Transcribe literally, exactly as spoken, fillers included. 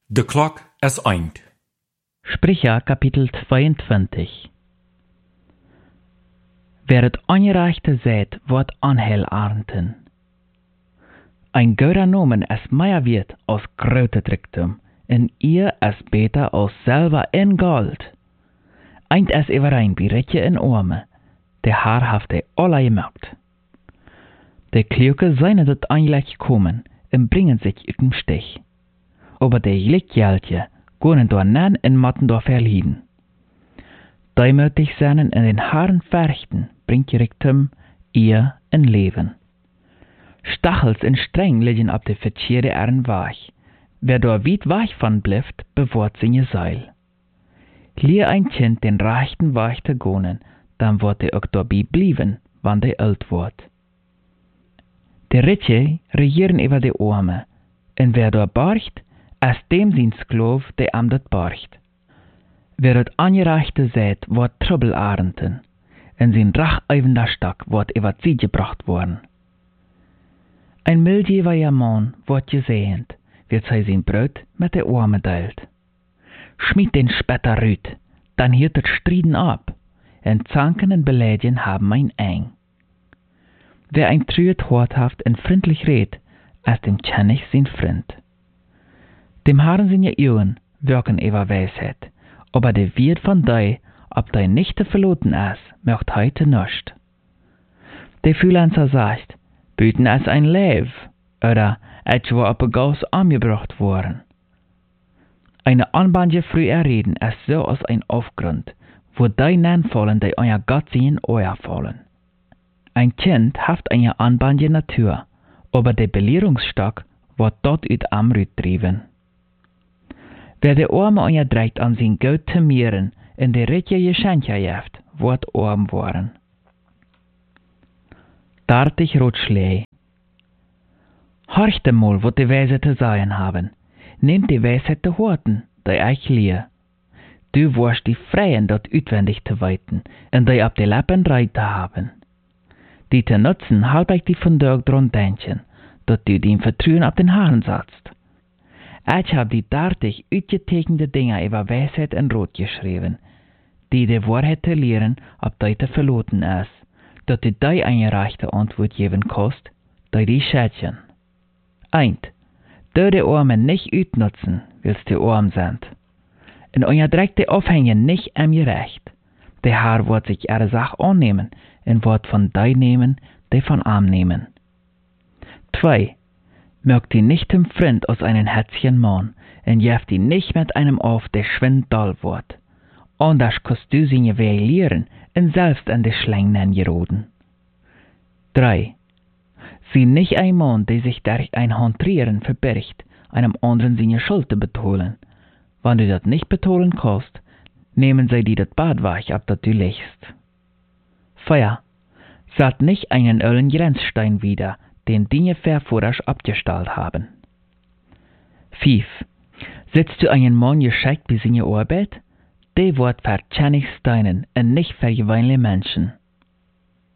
De klok is eind. Sprecher Kapitel zweiundzwanzig. Wer het ongerechte zet, wordt onheilaren. Ein guter Nomen is meer wert als grote Tricktum, en ihr is beter als Silber en Gold. Eint is everein wie Ritje en Arme, de haar heeft hij alle gemerkt. De Kluge zijn het eigentlich gekommen en bringen sich uit dem Stich. Aber de Glückjeltje kunnen door nan en matten door verlieden. Duimütig zijn en den Haaren verrichten, bringt je Riktum, ihr en Leben. Stachels en streng liggen op de verkeerde Eren waag. Wer door weit waag van blijft, bewoort zijn je zeil. Leer ein Kind den rechten Weg te gonen, dan wordt hij ook doorbij blijven, wanneer hij oud wordt. De Ritje regieren over de Arme, en wer door borgt, is dem zijn skloof die am dat borgt. Wer het ongerechte zet, wordt trubbelarenten, en zijn racheivender stak wordt over sie gebracht worden. Ein mildgeweer man wordt gezegend, wird zij zijn brood met de Arme deilt. Schmied den Spetter rüt, dan hielt het Striden ab, en Zanken en Beleidigen haben ein eng. Wer ein trüet Hort haft en vriendlich redt, als dem kennig zijn vriend. Dem Haaren zijn je Ehren wirken ewer Weisheit, aber de Wirt von dei, ob dei nicht te verloten is, möcht heute nischt. De Fühlenzer sagt, büten is ein Leib, oder et wo op a Gaus angebracht worden. Eine Anbandje früher reden ist so als ein Aufgrund, wo dei nanfallen, die euer Gott sehen, euer fallen. Ein Kind haft eine Anbandje Natur, aber der Belehrungsstock wird dort uit Amrüt driven. Wer de Arme euer dreigt an sein Geld te mieren, en de Ritje Geschenke jeft, wird arm worden. Dartig Rotschlee. Horcht mal, wat de Weise te sagen haben. Nehmt die Weisheit te horten, die euch lehr. Du wirst die Freien dort utwendig te weiten, en die ab de Lappen reit te haben. Die te nutzen, halb ich die von Dirk dran denken, dat du den Vertrauen ab den Haaren satzt. Ich hab die dartig uitgetekende Dinge über Weisheit en Rot geschrieben, die de Wahrheit te lehren, ob die te verloten is, dat du die eine rechte Antwort geben kannst, die die schätzen. Eint. Du de Armen nicht utnutzen, willst du arm sind. En euer direkte Aufhängen nicht am Gerecht. Der Herr wird sich ihre Sache annehmen, en wird von dei nehmen, die von arm nehmen. Zwei. Mögt die nicht im Freund aus einem Herzchen Mann, en jeft die nicht mit einem auf, der schwindal wird. Anders kannst du sie nicht lehren, en selbst an die Schlängen geroden. Drei. Sie nicht ein Mann, der sich durch ein Handrieren verbirgt, einem anderen seine Schuld zu betonen. Wenn du das nicht betonen kannst, nehmen sie dir das Badweich ab, das du legst. Vier. Satt nicht einen ölen Grenzstein wieder, den die vervorrasch abgestellt haben. Fünf. Sitzt du einen Mann geschickt bei seiner Arbeit? Der wird für Steinen und nicht für gewöhnliche Menschen.